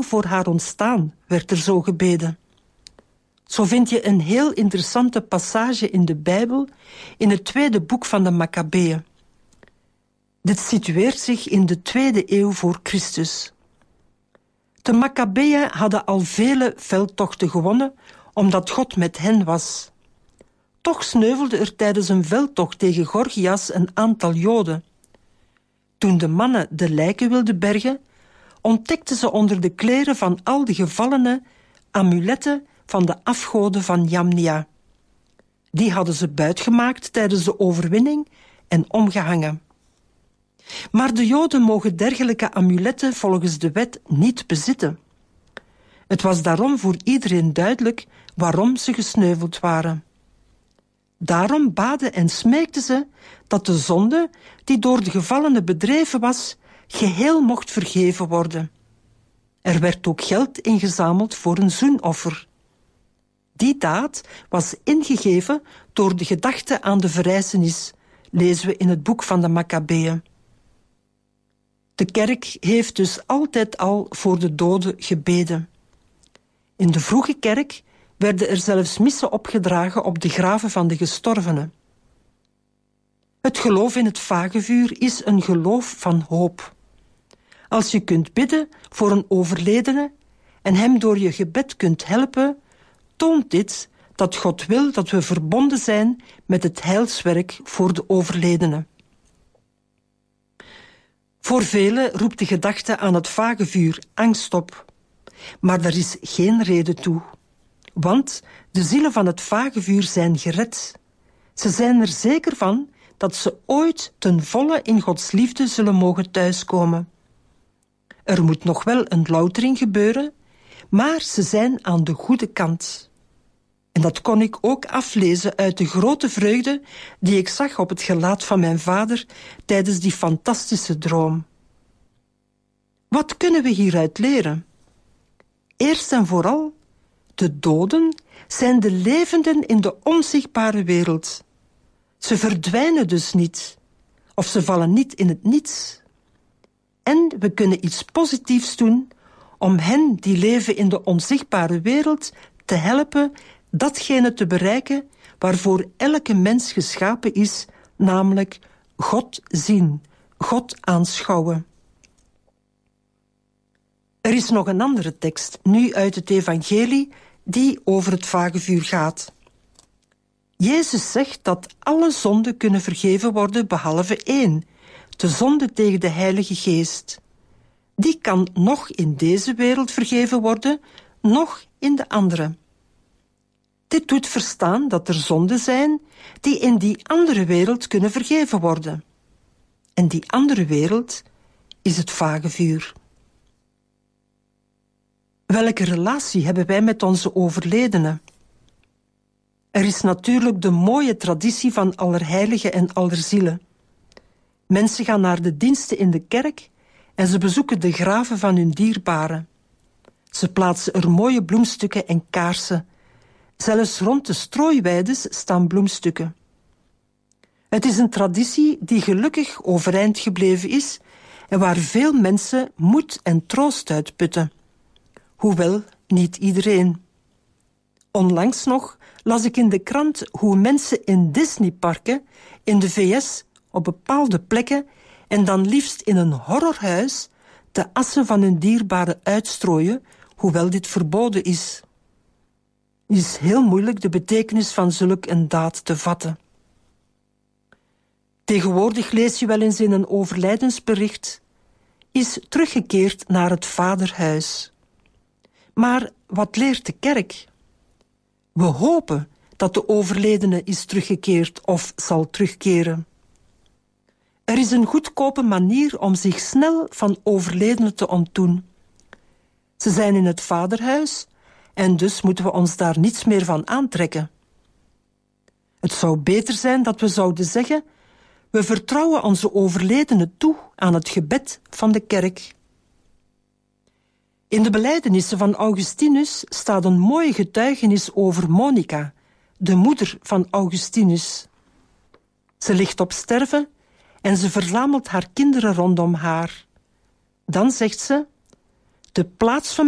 voor haar ontstaan werd er zo gebeden. Zo vind je een heel interessante passage in de Bijbel in het 2e boek van de Makkabeeën. Dit situeert zich in de 2e eeuw voor Christus. De Makkabeeën hadden al vele veldtochten gewonnen, omdat God met hen was. Toch sneuvelde er tijdens een veldtocht tegen Gorgias een aantal Joden. Toen de mannen de lijken wilden bergen, ontdekten ze onder de kleren van al de gevallenen amuletten van de afgoden van Jamnia. Die hadden ze buitgemaakt tijdens de overwinning en omgehangen. Maar de Joden mogen dergelijke amuletten volgens de wet niet bezitten. Het was daarom voor iedereen duidelijk waarom ze gesneuveld waren. Daarom baden en smeekten ze dat de zonde die door de gevallenen bedreven was, geheel mocht vergeven worden. Er werd ook geld ingezameld voor een zoenoffer. Die daad was ingegeven door de gedachte aan de verrijzenis, lezen we in het boek van de Makkabeeën. De kerk heeft dus altijd al voor de doden gebeden. In de vroege kerk werden er zelfs missen opgedragen op de graven van de gestorvenen. Het geloof in het vagevuur is een geloof van hoop. Als je kunt bidden voor een overledene en hem door je gebed kunt helpen, toont dit dat God wil dat we verbonden zijn met het heilswerk voor de overledene. Voor velen roept de gedachte aan het vagevuur angst op. Maar daar is geen reden toe. Want de zielen van het vagevuur zijn gered. Ze zijn er zeker van dat ze ooit ten volle in Gods liefde zullen mogen thuiskomen. Er moet nog wel een loutering gebeuren, maar ze zijn aan de goede kant. En dat kon ik ook aflezen uit de grote vreugde die ik zag op het gelaat van mijn vader tijdens die fantastische droom. Wat kunnen we hieruit leren? Eerst en vooral, de doden zijn de levenden in de onzichtbare wereld. Ze verdwijnen dus niet, of ze vallen niet in het niets. En we kunnen iets positiefs doen om hen die leven in de onzichtbare wereld te helpen datgene te bereiken waarvoor elke mens geschapen is, namelijk God zien, God aanschouwen. Er is nog een andere tekst, nu uit het evangelie, die over het vagevuur gaat. Jezus zegt dat alle zonden kunnen vergeven worden behalve één, de zonde tegen de Heilige Geest. Die kan nog in deze wereld vergeven worden, nog in de andere. Dit doet verstaan dat er zonden zijn die in die andere wereld kunnen vergeven worden. En die andere wereld is het vagevuur. Welke relatie hebben wij met onze overledenen? Er is natuurlijk de mooie traditie van Allerheiligen en Allerzielen. Mensen gaan naar de diensten in de kerk en ze bezoeken de graven van hun dierbaren. Ze plaatsen er mooie bloemstukken en kaarsen. Zelfs rond de strooiweides staan bloemstukken. Het is een traditie die gelukkig overeind gebleven is en waar veel mensen moed en troost uit putten. Hoewel niet iedereen. Onlangs nog las ik in de krant hoe mensen in Disneyparken in de VS op bepaalde plekken en dan liefst in een horrorhuis de assen van hun dierbaren uitstrooien, hoewel dit verboden is. Het is heel moeilijk de betekenis van zulk een daad te vatten. Tegenwoordig lees je wel eens in een overlijdensbericht, is teruggekeerd naar het vaderhuis. Maar wat leert de kerk? We hopen dat de overledene is teruggekeerd of zal terugkeren. Er is een goedkope manier om zich snel van overledenen te ontdoen. Ze zijn in het vaderhuis en dus moeten we ons daar niets meer van aantrekken. Het zou beter zijn dat we zouden zeggen: we vertrouwen onze overledenen toe aan het gebed van de kerk. In de belijdenissen van Augustinus staat een mooie getuigenis over Monica, de moeder van Augustinus. Ze ligt op sterven en ze verzamelt haar kinderen rondom haar. Dan zegt ze: de plaats van